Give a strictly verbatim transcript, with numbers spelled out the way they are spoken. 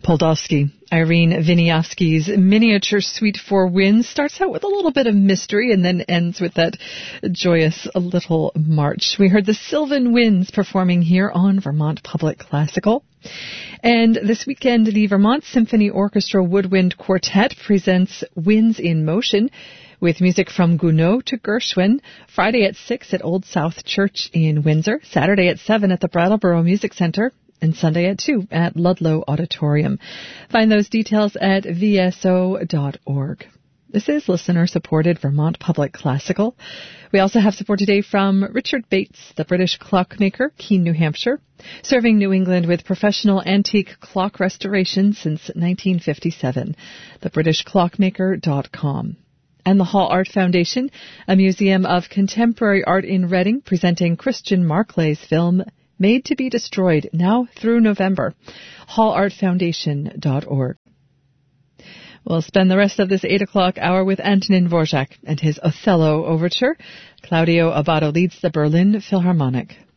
Poldovsky. Irene Viniavsky's miniature suite for winds starts out with a little bit of mystery and then ends with that joyous little march. We heard the Sylvan Winds performing here on Vermont Public Classical. And this weekend, the Vermont Symphony Orchestra Woodwind Quartet presents Winds in Motion with music from Gounod to Gershwin, Friday at six at Old South Church in Windsor, Saturday at seven at the Brattleboro Music Center, and Sunday at two at Ludlow Auditorium. Find those details at v s o dot org. This is listener-supported Vermont Public Classical. We also have support today from Richard Bates, the British clockmaker, Keene, New Hampshire, serving New England with professional antique clock restoration since nineteen fifty-seven. the british clockmaker dot com. And the Hall Art Foundation, a museum of contemporary art in Reading, presenting Christian Marclay's film Made to be Destroyed, now through November. hall art foundation dot org. We'll spend the rest of this eight o'clock hour with Antonin Dvorak and his Othello Overture. Claudio Abbado leads the Berlin Philharmonic.